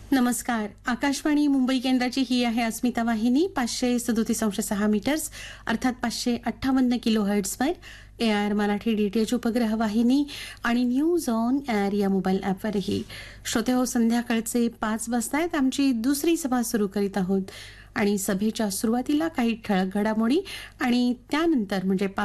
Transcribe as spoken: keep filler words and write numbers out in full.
नमस्कार. आकाशवाणी मुंबई केंद्राची ही आहे अस्मिता वाहिनी पाचशे सदोतीस अंश सहा मीटर्स अर्थात पाचशे अठ्ठावन्न kilo हर्ट्झवर A R Marathi DTH उपग्रह वाहिनी आणि न्यूज ऑन एअर या मोबाईल ॲपवरही. श्रोते हो, संध्याकाळचे पाच वाजतायत. आमची दुसरी सभा सुरू करीत आहोत आणि सभेच्या सुरुवातीला काही ठळक घडामोडी आणि त्यानंतर म्हणजे